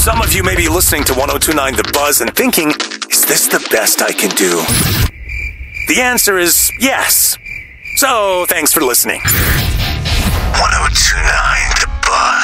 Some of you may be listening to 1029 The Buzz and thinking, is this the best I can do? The answer is yes. So, thanks for listening. 1029 The Buzz.